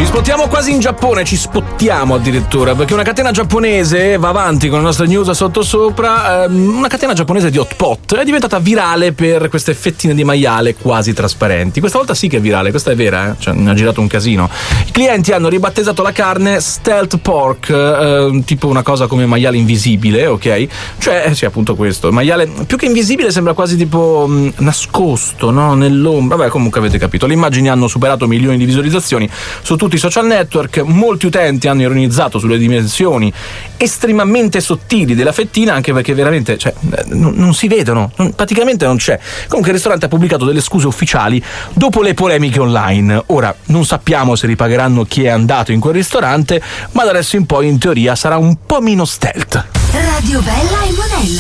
Ci spottiamo quasi in Giappone, ci spottiamo addirittura, perché una catena giapponese va avanti con le nostre news sottosopra. Una catena giapponese di hot pot è diventata virale per queste fettine di maiale quasi trasparenti. Questa volta sì che è virale, questa è vera, cioè ne ha girato un casino. I clienti hanno ribattezzato la carne stealth pork, tipo una cosa come maiale invisibile, ok? Cioè, sì, appunto questo. Il maiale più che invisibile sembra quasi tipo nascosto, no? Nell'ombra. Vabbè, comunque avete capito. Le immagini hanno superato milioni di visualizzazioni su tutti i social network. Molti utenti hanno ironizzato sulle dimensioni estremamente sottili della fettina, anche perché veramente, cioè, non si vedono, praticamente non c'è. Comunque il ristorante ha pubblicato delle scuse ufficiali dopo le polemiche online. Ora non sappiamo se ripagheranno chi è andato in quel ristorante, ma da adesso in poi in teoria sarà un po' meno stealth. Radio Bella e Monella.